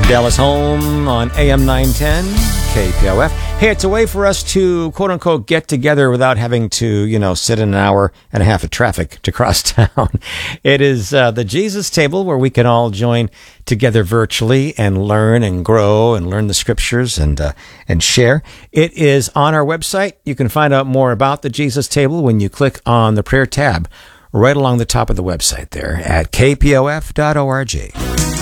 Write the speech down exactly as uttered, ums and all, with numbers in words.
Dallas home on A M nine ten, K P O F. Hey, it's a way for us to, quote-unquote, get together without having to, you know, sit in an hour and a half of traffic to cross town. It is uh, the Jesus Table, where we can all join together virtually and learn and grow and learn the scriptures and uh, and share. It is on our website. You can find out more about the Jesus Table when you click on the prayer tab right along the top of the website there at k p o f dot org.